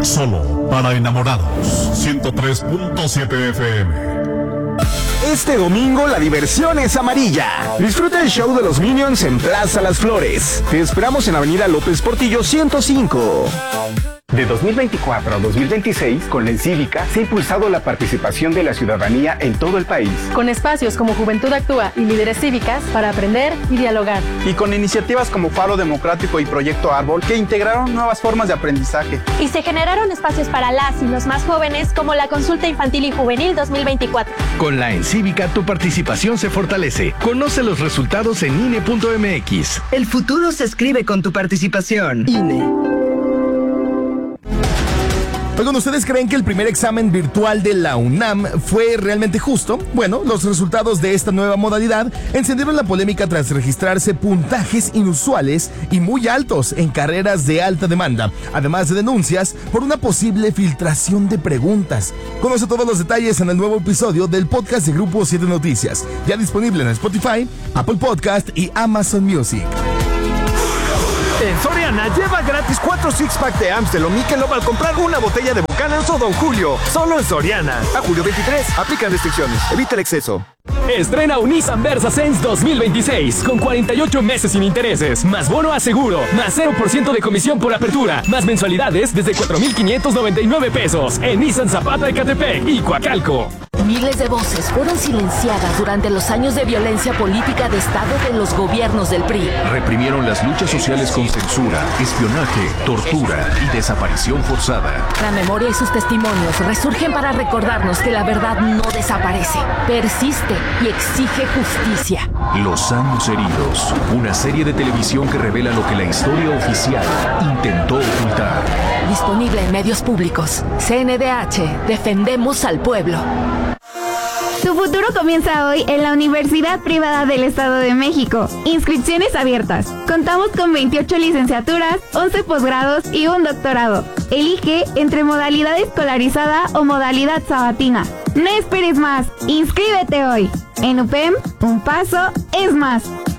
Solo para enamorados. 103.7 FM. Este domingo la diversión es amarilla. Disfruta el show de los Minions en Plaza Las Flores. Te esperamos en Avenida López Portillo 105. De 2024 a 2026, con la Encívica se ha impulsado la participación de la ciudadanía en todo el país. Con espacios como Juventud Actúa y Líderes Cívicas para aprender y dialogar. Y con iniciativas como Faro Democrático y Proyecto Árbol que integraron nuevas formas de aprendizaje. Y se generaron espacios para las y los más jóvenes como la Consulta Infantil y Juvenil 2024. Con la Encívica tu participación se fortalece. Conoce los resultados en INE.mx. El futuro se escribe con tu participación. INE. Oigan, ¿ustedes creen que el primer examen virtual de la UNAM fue realmente justo? Bueno, los resultados de esta nueva modalidad encendieron la polémica tras registrarse puntajes inusuales y muy altos en carreras de alta demanda, además de denuncias por una posible filtración de preguntas. Conoce todos los detalles en el nuevo episodio del podcast de Grupo 7 Noticias, ya disponible en Spotify, Apple Podcast y Amazon Music. En Soriana, lleva gratis 4 six-pack de Amstel o Michelob al comprar una botella de Buchanan's o Don Julio. Solo en Soriana. A julio 23. Aplican restricciones. Evita el exceso. Estrena un Nissan Versa Sense 2026 con 48 meses sin intereses, más bono a seguro, más 0% de comisión por apertura, más mensualidades desde 4,599 pesos en Nissan Zapata Ecatepec y Coacalco. Miles de voces fueron silenciadas durante los años de violencia política de Estado de los gobiernos del PRI. Reprimieron las luchas sociales con censura, espionaje, tortura y desaparición forzada. La memoria y sus testimonios resurgen para recordarnos que la verdad no desaparece, persiste y exige justicia. Los años heridos, una serie de televisión que revela lo que la historia oficial intentó ocultar. Disponible en medios públicos. CNDH, defendemos al pueblo. Tu futuro comienza hoy en la Universidad Privada del Estado de México. Inscripciones abiertas. Contamos con 28 licenciaturas, 11 posgrados y un doctorado. Elige entre modalidad escolarizada o modalidad sabatina. No esperes más. Inscríbete hoy. En UPEM, un paso es más.